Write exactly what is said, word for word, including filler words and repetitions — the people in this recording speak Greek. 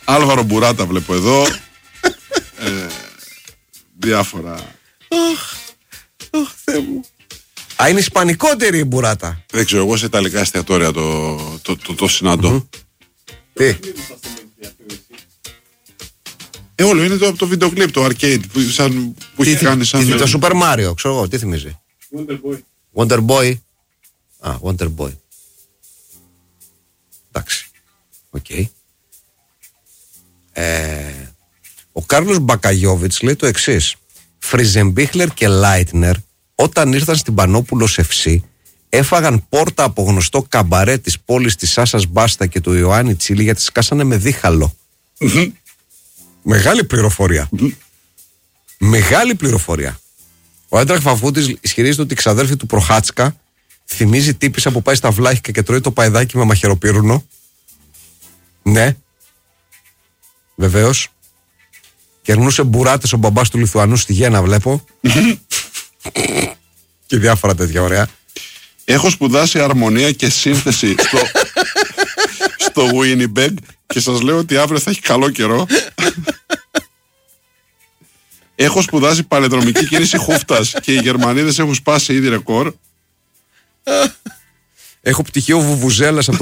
Άλβαρο Μπουράτα βλέπω εδώ. ε, διάφορα. Αχ, αχ, Θεέ μου. Α, είναι ισπανικότερη η μπουράτα. Δεν ξέρω, εγώ σε ιταλικά εστιατόρια το, το, το, το συναντώ. Mm-hmm. Τι. Ε, όλο είναι το, το βίντεο κλιπ, το arcade που, σαν, που τι, έχει κάνει σαν... Τι, το Super Mario, ξέρω εγώ, τι θυμίζει. Wonder Boy. Wonder Boy. Α, Wonder Boy. Εντάξει. Οκ. Okay. Ε, ο Κάρλος Μπακαγιόβιτς λέει το εξής. Φριζεμπίχλερ και Λάιτνερ όταν ήρθαν στην Πανόπουλος Ευσύ έφαγαν πόρτα από γνωστό καμπαρέ της πόλης της Σάσας Μπάστα και του Ιωάννη Τσίλη γιατί σκάσανε με δίχαλο. Μεγάλη πληροφορία. Μεγάλη πληροφορία. Ο Έντραχ Φαφούτης ισχυρίζεται ότι η ξαδέρφη του Προχάτσκα θυμίζει τύπησα που πάει στα Βλάχικα και τρώει το παϊδάκι με μαχαιροπύρουνο. Ναι. Βεβαίως. Κερνούσε μπουράτες ο μπαμπάς του Λιθουανού στη Γέννα, βλέπω. Και διάφορα τέτοια ωραία. Έχω σπουδάσει αρμονία και σύνθεση στο, στο Winnipeg και σας λέω ότι αύριο θα έχει καλό καιρό. Έχω σπουδάσει παλαιδρομική κίνηση χούφτας και οι Γερμανίδες έχουν σπάσει ήδη ρεκόρ. Έχω πτυχίο βουβουζέλας από